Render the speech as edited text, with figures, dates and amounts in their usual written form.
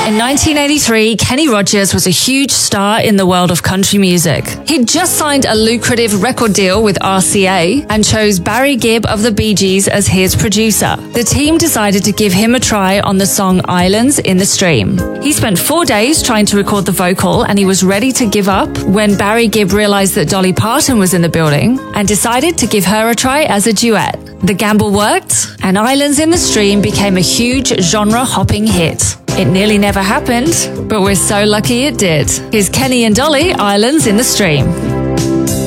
In 1983, Kenny Rogers was a huge star in the world of country music. He'd just signed a lucrative record deal with RCA and chose Barry Gibb of the Bee Gees as his producer. The team decided to give him a try on the song Islands in the Stream. He spent 4 days trying to record the vocal and he was ready to give up when Barry Gibb realized that Dolly Parton was in the building and decided to give her a try as a duet. The gamble worked, and Islands in the Stream became a huge genre-hopping hit. It nearly never happened, but we're so lucky it did. Here's Kenny and Dolly, Islands in the Stream.